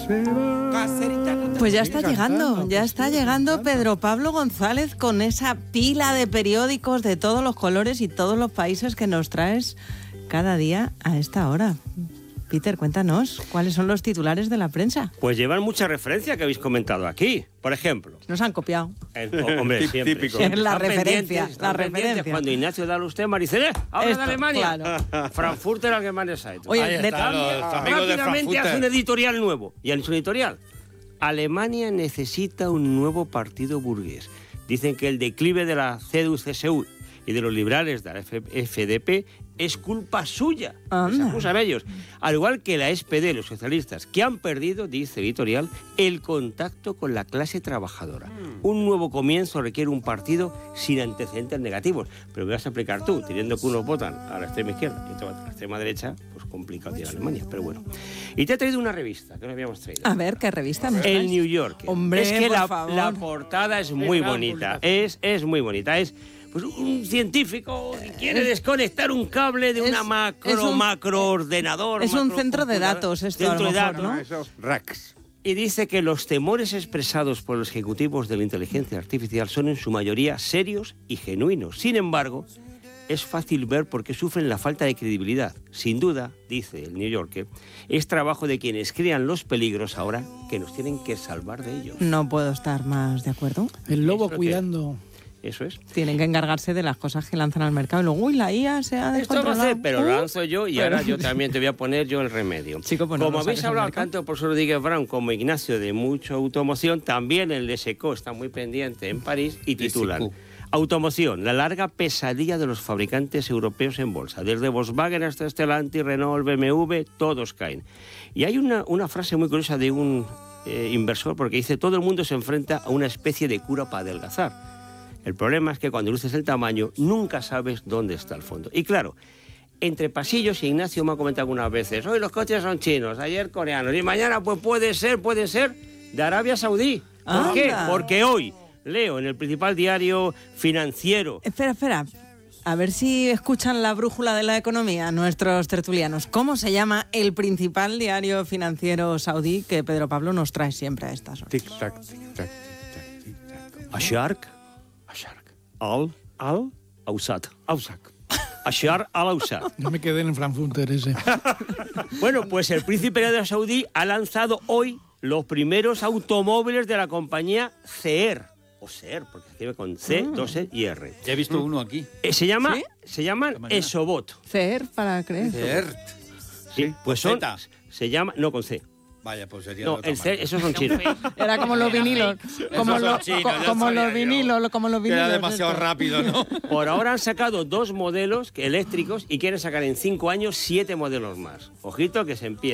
se va. Pues ya está llegando Pedro Pablo González con esa pila de periódicos de todos los colores y todos los países que nos traes cada día a esta hora. Peter, cuéntanos, ¿cuáles son los titulares de la prensa? Pues llevan mucha referencia que habéis comentado aquí. Por ejemplo... Nos han copiado. Hombre, siempre. Típico. Es la Están referencia. pendientes cuando Ignacio da usted, Maricel, habla Esto, de Alemania. claro. Frankfurter Allgemeine Zeitung. Oye, Ahí está, los amigos de Rápidamente Frankfurter. hace un editorial nuevo. Y en su editorial, Alemania necesita un nuevo partido burgués. Dicen que el declive de la CDU-CSU y de los liberales de la FDP es culpa suya. Anda. Se acusan a ellos. Al igual que la SPD, los socialistas, que han perdido, dice el editorial, el contacto con la clase trabajadora. Un nuevo comienzo requiere un partido sin antecedentes negativos. Pero me vas a explicar tú, teniendo que unos votan a la extrema izquierda y otros a la extrema derecha, pues complicado tiene Alemania, pero bueno. Y te he traído una revista que no habíamos traído. A ver, ¿qué revista nos El traes? New Yorker. Hombre, es que por favor. la portada es muy bonita. Es muy bonita. Es pues un científico que quiere desconectar un cable de una macroordenador. Es un centro de datos esto, a lo mejor, ¿no? Esos racks. Y dice que los temores expresados por los ejecutivos de la inteligencia artificial son en su mayoría serios y genuinos. Sin embargo, es fácil ver por qué sufren la falta de credibilidad. Sin duda, dice el New Yorker, es trabajo de quienes crean los peligros ahora que nos tienen que salvar de ellos. No puedo estar más de acuerdo. El lobo Eso cuidando. Eso es. Tienen que encargarse de las cosas que lanzan al mercado. Y luego, uy, la IA se ha Esto lo descontrolado. sé, pero lo lanzo yo y ahora yo también te voy a poner yo el remedio. Chico, pues no como lo habéis saques al hablado mercado. tanto el profesor Rodríguez Brown como Ignacio de mucho automoción, también el de SECO está muy pendiente en París y titulan SECO. Automoción, la larga pesadilla de los fabricantes europeos en bolsa. Desde Volkswagen hasta Stellantis, Renault, BMW, todos caen. Y hay una frase muy curiosa de un inversor porque dice: todo el mundo se enfrenta a una especie de cura para adelgazar. El problema es que cuando luces el tamaño, nunca sabes dónde está el fondo. Y claro, entre pasillos, Ignacio me ha comentado algunas veces, hoy los coches son chinos, ayer coreanos, y mañana pues puede ser de Arabia Saudí. ¿Por qué? Anda. Porque hoy leo en el principal diario financiero... Espera. A ver si escuchan la brújula de la economía nuestros tertulianos. ¿Cómo se llama el principal diario financiero saudí que Pedro Pablo nos trae siempre a estas horas? Tic-tac, tic-tac, tic-tac, tic-tac. Asharq al-Awsat. Ashar al-Awsat. No me quedé en Frankfurter ese. Bueno, pues el príncipe de Arabia Saudí ha lanzado hoy los primeros automóviles de la compañía CER. O SER, porque se escribe con C, 2E y R. Ya he visto uno aquí. Se llaman Esobot. CER para creer. CERT. Sí, pues son... Z. Se llama... No, con C. Vaya, pues sería No, de otra el C, marca. esos son chinos. Era como los vinilos. Como son chinos, ya como sabía los yo. vinilos, como los Que vinilos. era demasiado estos. rápido, ¿no? Por ahora han sacado 2 modelos eléctricos y quieren sacar en 5 años 7 modelos más. Ojito que se empieza.